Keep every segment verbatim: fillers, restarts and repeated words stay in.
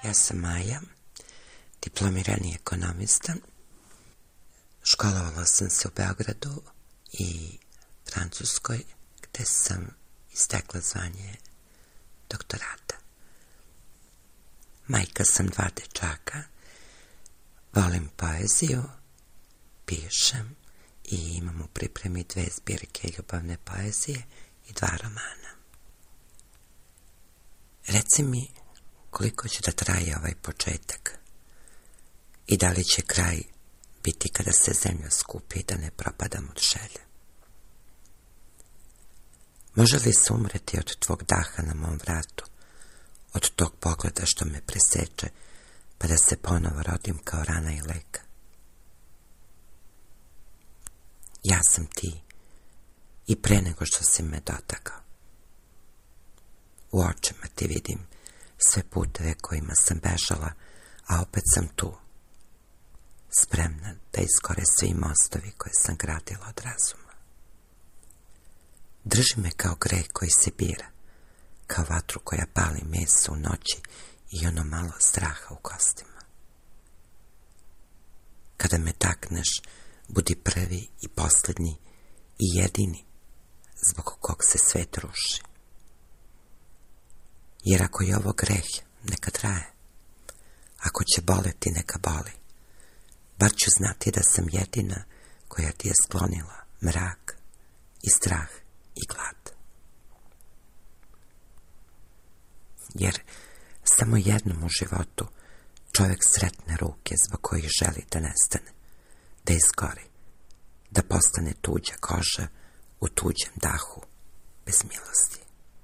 Ja sam Maja, diplomirani ekonomista. Školovala sam se u Beogradu i Francuskoj, gde sam istekla zvanje doktorata. Majka sam dva dečaka, volim poeziju, pišem i imam u pripremi dve zbirke ljubavne poezije i dva romana. Reci mi koliko će da traje ovaj početak i da li će kraj biti kada se zemlja skupi da ne propadam od želje. Može li se umreti od tvog daha na mom vratu, od tog pogleda što me preseče, pa da se ponovo rodim kao rana i lek? Ja sam ti i pre nego što si me dotakao. U očima ti vidim sve puteve kojima sam bežala, a opet sam tu, spremna da iskore svi mostovi koje sam gradila od razuma. Drži me kao greh koji se bira, kao vatru koja pali meso u noći i ono malo straha u kostima. Kada me takneš, budi prvi i posljednji i jedini zbog kog se svet ruši. Jer ako je ovo greh, neka traje. Ako će boleti, neka boli. Bar ću znati da sam jedina koja ti je sklonila mrak i strah i glad. Jer samo jednom u životu čovjek sretne ruke zbog kojih želi da nestane, da izgori, da postane tuđa koža u tuđem dahu bez milosti.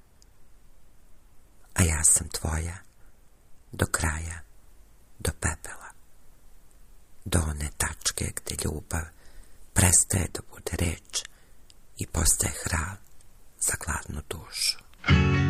A ja sam tvoja do kraja, do pepela, do one tačke gde ljubav prestaje da bude reč i postaje hrav za gladnu dušu.